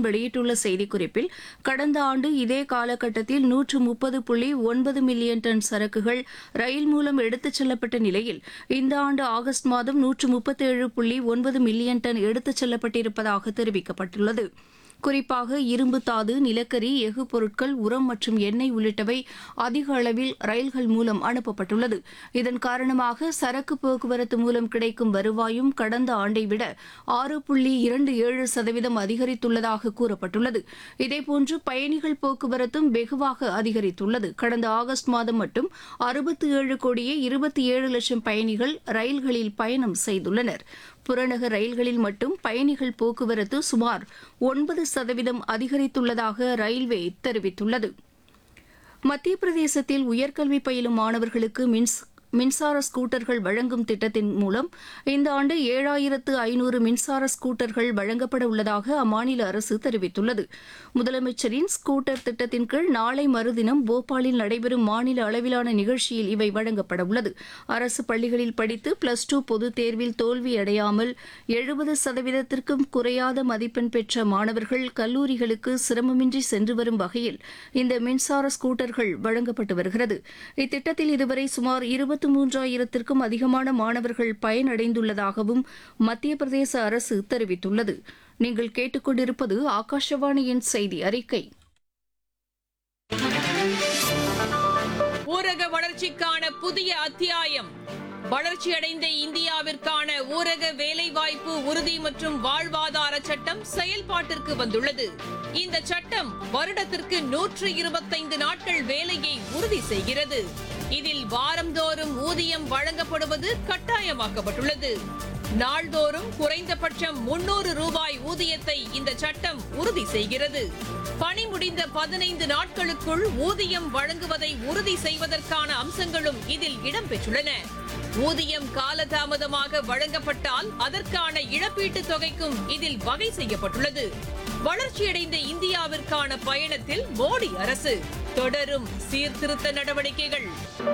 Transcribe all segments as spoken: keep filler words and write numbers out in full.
அமைச்சகம் வெளியிட்டுள்ள செய்திக்குறிப்பில் கடந்த ஆண்டு இதே காலகட்டத்தில் நூற்று முப்பது புள்ளி ஒன்பது மில்லியன் டன் சரக்குகள் ரயில் மூலம் எடுத்துச் செல்லப்பட்ட நிலையில் இந்த ஆண்டு ஆகஸ்ட் மாதம் நூற்று முப்பத்தேழு புள்ளி ஒன்பது மில்லியன் டன் எடுத்துச் செல்லப்பட்டிருப்பதாக தெரிவிக்கப்பட்டுள்ளது. குறிப்பாக இரும்பு தாது, நிலக்கரி, எஃகு பொருட்கள், உரம் மற்றும் எண்ணெய் உள்ளிட்டவை அதிக அளவில் ரயில்கள் மூலம் அனுப்பப்பட்டுள்ளது. இதன் காரணமாக சரக்கு போக்குவரத்து மூலம் கிடைக்கும் வருவாயும் கடந்த ஆண்டை விட ஆறு புள்ளி இரண்டு ஏழு சதவீதம் அதிகரித்துள்ளதாக கூறப்பட்டுள்ளது. இதேபோன்று பயணிகள் போக்குவரத்தும் வெகுவாக அதிகரித்துள்ளது. கடந்த ஆகஸ்ட் மாதம் மட்டும் அறுபத்தி ஏழு கோடியே இருபத்தி ஏழு லட்சம் பயணிகள் ரயில்களில் பயணம் செய்துள்ளனர். புறநகர் ரயில்களில் மட்டும் பயணிகள் போக்குவரத்து சுமார் ஒன்பது சதவீதம் அதிகரித்துள்ளதாக ரயில்வே தெரிவித்துள்ளது. மத்திய பிரதேசத்தில் உயர்கல்வி பயிலும் மாணவர்களுக்கு மின்ஸ் மின்சார ஸ்கூட்டர்கள் வழங்கும் திட்டத்தின் மூலம் இந்த ஆண்டு ஏழாயிரத்து ஐநூறு மின்சார ஸ்கூட்டர்கள் வழங்கப்பட உள்ளதாக அம்மாநில அரசு தெரிவித்துள்ளது. முதலமைச்சரின் ஸ்கூட்டர் திட்டத்தின் கீழ் நாளை மறுதினம் போபாலில் நடைபெறும் மாநில அளவிலான நிகழ்ச்சியில் இவை வழங்கப்பட உள்ளது. அரசு பள்ளிகளில் படித்து பிளஸ் டூ பொதுத் தேர்வில் தோல்வியடையாமல் எழுபது சதவீதத்திற்கும் குறையாத மதிப்பெண் பெற்ற மாணவர்கள் கல்லூரிகளுக்கு சிரமமின்றி சென்று வரும் வகையில் இந்த மின்சார ஸ்கூட்டர்கள் வழங்கப்பட்டு வருகிறது. இத்திட்டத்தில் இதுவரை சுமார் இருபத்தி மூன்றாயிரத்திற்கும் அதிகமான மாணவர்கள் பயனடைந்துள்ளதாகவும் மத்திய பிரதேச அரசு தெரிவித்துள்ளது. நீங்கள் கேட்டுக்கொண்டிருப்பது ஆகாஷவாணியின் செய்தி அறிக்கை. ஊரக வளர்ச்சிக்கான புதிய அத்தியாயம். வளர்ச்சியடைந்த இந்தியாவிற்கான ஊரக வேலைவாய்ப்பு உறுதி மற்றும் வாழ்வாதார சட்டம் செயல்பாட்டிற்கு வந்துள்ளது. இந்த சட்டம் வருடத்திற்கு நூற்று இருபத்தைந்து நாட்கள் வேலையை உறுதி செய்கிறது. இதில் வாரந்தோறும் ஊதியம் வழங்கப்படுவது கட்டாயமாக்கப்பட்டுள்ளது. நாள்தோறும் குறைந்தபட்சம் முன்னூறு ரூபாய் ஊதியத்தை இந்த சட்டம் உறுதி செய்கிறது. பணி முடிந்த பதினைந்து நாட்களுக்குள் ஊதியம் வழங்குவதை உறுதி செய்வதற்கான அம்சங்களும் இதில் இடம்பெற்றுள்ளன. ஊதியம் காலதாமதமாக வழங்கப்பட்டால் அதற்கான இழப்பீட்டுத் தொகைக்கும் இதில் வகை செய்யப்பட்டுள்ளது. வளர்ச்சியடைந்த இந்தியாவிற்கான பயணத்தில் மோடி அரசு தொடரும் சீர்திருத்த நடவடிக்கைகள்.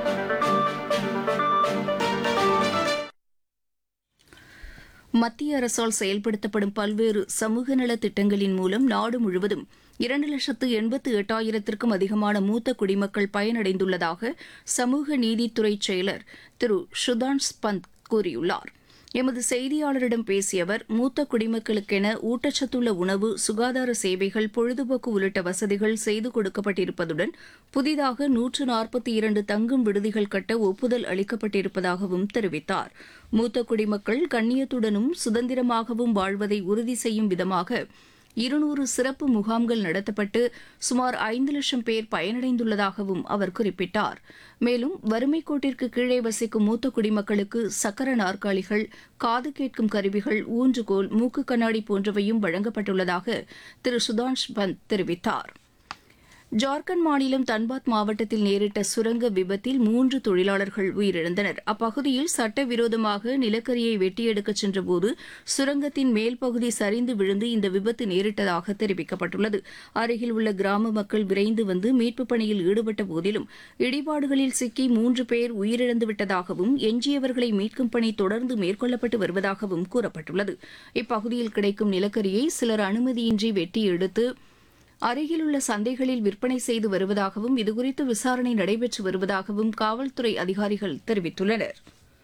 மத்திய அரசால் செயல்படுத்தப்படும் பல்வேறு சமூக நல திட்டங்களின் மூலம் நாடு முழுவதும் இரண்டு லட்சத்து எண்பத்து எட்டாயிரத்திற்கும் அதிகமான மூத்த குடிமக்கள் பயனடைந்துள்ளதாக சமூக நீதித்துறை செயலர் திரு சுதான்ஷ் பந்த் கூறியுள்ளார். எமது செய்தியாளரிடம் பேசிய அவர், மூத்த குடிமக்களுக்கென ஊட்டச்சத்துள்ள உணவு, சுகாதார சேவைகள், பொழுதுபோக்கு உள்ளிட்ட வசதிகள் செய்து கொடுக்கப்பட்டிருப்பதுடன் புதிதாக நூற்று நாற்பத்தி இரண்டு தங்கும் விடுதிகள் கட்ட ஒப்புதல் அளிக்கப்பட்டிருப்பதாகவும் தெரிவித்தார். மூத்த குடிமக்கள் கண்ணியத்துடனும் சுதந்திரமாகவும் வாழ்வதை உறுதி செய்யும் விதமாக இருநூறு சிறப்பு முகாம்கள் நடத்தப்பட்டு சுமார் ஐந்து லட்சம் பேர் பயனடைந்துள்ளதாகவும் அவர் குறிப்பிட்டார். மேலும் வறுமை கோட்டிற்கு கீழே வசிக்கும் மூத்த குடிமக்களுக்கு சக்கர நாற்காலிகள், காது கேட்கும் கருவிகள், ஊன்றுகோல், மூக்கு கண்ணாடி போன்றவையும் வழங்கப்பட்டுள்ளதாக திரு சுதான்ஷ் பந்த் தெரிவித்தார். ஜார்க்கண்ட் மாநிலம் தன்பாத் மாவட்டத்தில் நேரிட்ட சுரங்க விபத்தில் மூன்று தொழிலாளர்கள் உயிரிழந்தனர். அப்பகுதியில் சட்டவிரோதமாக நிலக்கரியை வெட்டியெடுக்கச் சென்றபோது சுரங்கத்தின் மேல் பகுதி சரிந்து விழுந்து இந்த விபத்து நேரிட்டதாக தெரிவிக்கப்பட்டுள்ளது. அருகில் உள்ள கிராம மக்கள் விரைந்து வந்து மீட்புப் பணியில் ஈடுபட்ட போதிலும் இடிபாடுகளில் சிக்கி மூன்று பேர் உயிரிழந்துவிட்டதாகவும் எஞ்சியவர்களை மீட்கும் பணி தொடர்ந்து மேற்கொள்ளப்பட்டு வருவதாகவும் கூறப்பட்டுள்ளது. இப்பகுதியில் கிடைக்கும் நிலக்கரியை சிலர் அனுமதியின்றி வெட்டி எடுத்து அருகிலுள்ள சந்தைகளில் விற்பனை செய்து வருவதாகவும் இதுகுறித்து விசாரணை நடைபெற்று வருவதாகவும் காவல்துறை அதிகாரிகள் தெரிவித்துள்ளனர்.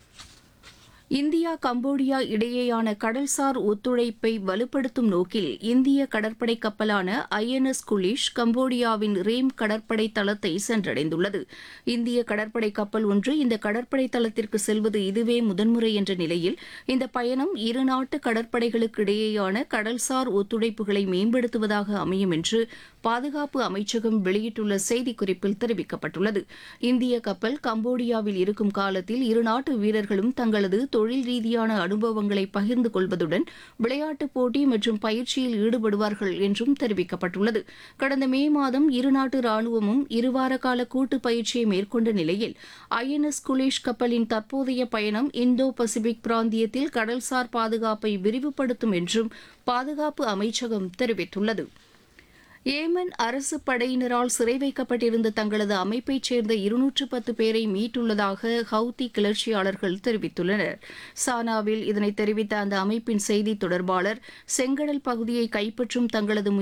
இந்தியா கம்போடியா இடையேயான கடல்சார் ஒத்துழைப்பை வலுப்படுத்தும் நோக்கில் இந்திய கடற்படை கப்பலான ஐ என் எஸ் குலிஷ் கம்போடியாவின் ரீம் கடற்படை தளத்தை சென்றடைந்துள்ளது. இந்திய கடற்படை கப்பல் ஒன்று இந்த கடற்படை தளத்திற்கு செல்வது இதுவே முதன்முறை என்ற நிலையில் இந்த பயணம் இருநாட்டு கடற்படைகளுக்கு இடையேயான கடல்சார் ஒத்துழைப்புகளை மேம்படுத்துவதாக அமையும் என்று பாதுகாப்பு அமைச்சகம் வெளியிட்டுள்ள செய்திக்குறிப்பில் தெரிவிக்கப்பட்டுள்ளது. இந்திய கப்பல் கம்போடியாவில் இருக்கும் காலத்தில் இருநாட்டு வீரர்களும் தங்களது தொழில் ரீதியான அனுபவங்களை பகிர்ந்து கொள்வதுடன் விளையாட்டுப் போட்டி மற்றும் பயிற்சியில் ஈடுபடுவார்கள் என்றும் தெரிவிக்கப்பட்டுள்ளது. கடந்த மே மாதம் இருநாட்டு ராணுவமும் இருவார கால கூட்டு பயிற்சியை மேற்கொண்ட நிலையில் ஐ என் எஸ் குலிஷ் கப்பலின் தற்போதைய பயணம் இந்தோ பசிபிக் பிராந்தியத்தில் கடல்சார் பாதுகாப்பை விரிவுபடுத்தும் என்றும் பாதுகாப்பு அமைச்சகம் தெரிவித்துள்ளது. ஏமன் அரசு படையினரால் சிறை வைக்கப்பட்டிருந்த தங்களது அமைப்பைச் சேர்ந்த இருநூற்று பத்து பேரை மீட்டுள்ளதாக ஹவுதி கிளர்ச்சியாளர்கள் தெரிவித்துள்ளனர். சானாவில் இதனை தெரிவித்த அந்த அமைப்பின் செய்தி தொடர்பாளர், செங்கடல் பகுதியை கைப்பற்றும் தங்களது